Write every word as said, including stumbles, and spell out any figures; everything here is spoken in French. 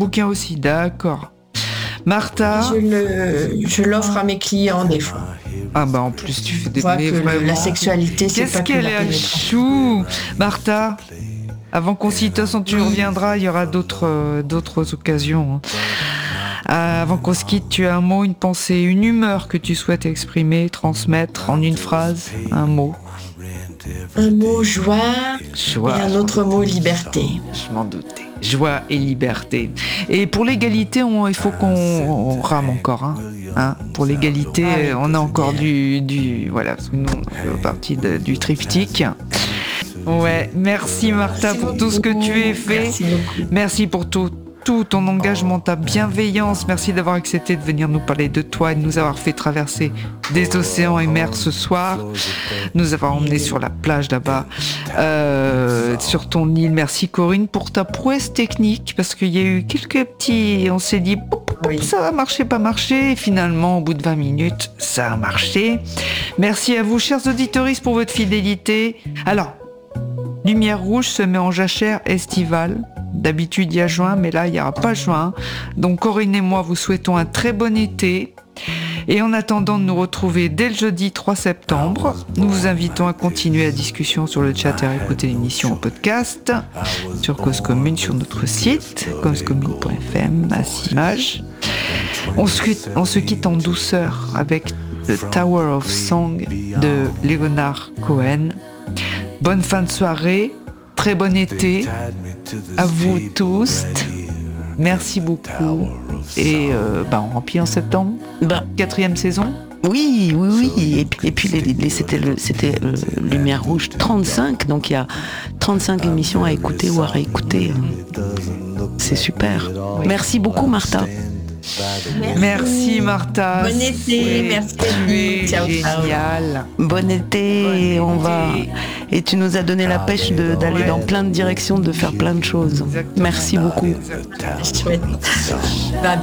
Bouquin aussi, d'accord. Martha. Je, le, je l'offre à mes clients des fois. Ah bah en plus tu fais des... Je vois que vraiment... la sexualité, c'est Qu'est-ce pas que qu'elle la est à pénétration. chou. Martha, avant qu'on s'y... De toute façon, tu reviendras, il y aura d'autres, euh, d'autres occasions. Hein. Euh, avant qu'on se quitte, tu as un mot, une pensée, une humeur que tu souhaites exprimer, transmettre en une phrase, un mot. Un mot joie, Joie. et un autre mot liberté. Je m'en doutais. Joie et liberté. Et pour l'égalité, on, il faut qu'on on rame encore. Hein, hein pour l'égalité, ah, on a encore du, du... Voilà, parce que nous, on fait partie de, du triptyque. Ouais, merci Martha merci pour beaucoup. Tout ce que tu as fait. Merci beaucoup. Merci pour tout. Tout ton engagement, ta bienveillance. Merci d'avoir accepté de venir nous parler de toi et de nous avoir fait traverser des océans et mers ce soir. Nous avoir emmenés sur la plage là-bas, euh, sur ton île. Merci Corinne pour ta prouesse technique parce qu'il y a eu quelques petits... On s'est dit, oui. Ça va marcher, pas marcher. Et finalement, au bout de vingt minutes, ça a marché. Merci à vous, chers auditeuristes, pour votre fidélité. Alors, Lumière Rouge se met en jachère estivale. D'habitude, il y a juin, mais là, il n'y aura pas juin. Donc, Corinne et moi vous souhaitons un très bon été. Et en attendant de nous retrouver dès le jeudi trois septembre, nous vous invitons à continuer la discussion sur le chat et à écouter l'émission en podcast sur Cause Commune, sur notre site, cause commune point f m, à six images. On se, on se quitte en douceur avec The Tower of Song de Leonard Cohen. Bonne fin de soirée, très bon été à vous tous. Merci beaucoup. Et euh, bah, on remplit en septembre. Bah, quatrième saison. Oui, oui, oui. Et puis, et puis les, les, c'était, le, c'était euh, Lumière Rouge trente-cinq. Donc il y a trente-cinq émissions à écouter ou à réécouter. C'est super. Oui. Merci beaucoup, Martha. Merci, merci Martha. Bon été, merci. Tu es ciao, génial. Bon été, bon on été. va. Et tu nous as donné la pêche de, d'aller ouais. dans plein de directions, de faire plein de choses. Exactement. Merci beaucoup. Chouette.